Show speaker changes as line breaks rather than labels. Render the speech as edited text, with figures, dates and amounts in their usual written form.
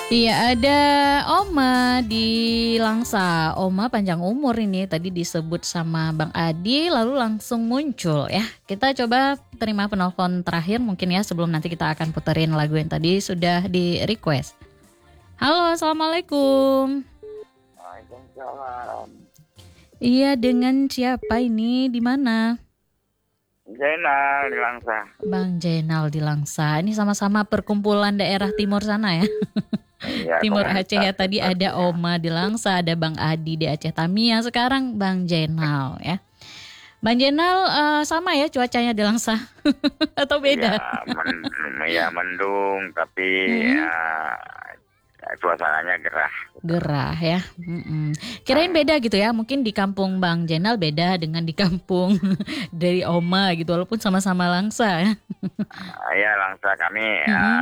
Iya, ada Oma di Langsa. Oma panjang umur ini tadi disebut sama Bang Adi lalu langsung muncul ya. Kita coba terima penelpon terakhir mungkin ya sebelum nanti kita akan puterin lagu yang tadi sudah di request. Halo, Assalamualaikum.
Waalaikumsalam.
Iya, dengan siapa ini? Di mana?
Zainal di Langsa.
Bang Jenal di Langsa. Ini sama-sama perkumpulan daerah timur sana ya.
Iya,
Timur
komunitas
Aceh ya, tadi ada
sepertinya.
Oma di Langsa, ada Bang Adi di Aceh Tamiya, sekarang Bang Jenal ya. Bang Jenal sama ya cuacanya di Langsa atau beda?
Iya, mendung tapi
Mm-mm.
suasananya gerah.
Gerah ya. Mm-mm. Kirain beda gitu ya, mungkin di kampung Bang Jenal beda dengan di kampung dari Oma gitu, walaupun sama-sama Langsa ya.
Ya, Langsa kami
Mm-mm.